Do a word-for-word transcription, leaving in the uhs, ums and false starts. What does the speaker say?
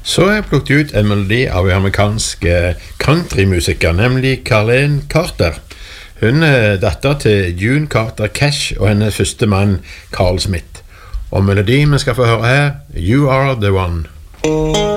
Så har jeg plukket ut en melodi av amerikansk countrymusiker, nemlig Carlene Carter. Hun er datter til June Carter Cash og hennes første mann Carl Smith. Og melodien vi skal få høre her, You Are The One.